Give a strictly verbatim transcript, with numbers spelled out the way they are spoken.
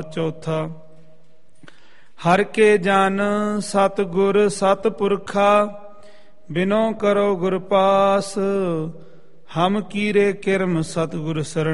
ਚੌਥਾ। ਹਰ ਕੇ ਜਨ ਸਤਿਗੁਰ ਸਤਿਪੁਰਖਾ, ਬਿਨੋ ਕਰੋ ਗੁਰ ਪਾਸ, ਹਮ ਕੀਰੇ ਕਿਰਮ ਸਤਿਗੁਰ ਸਰਣ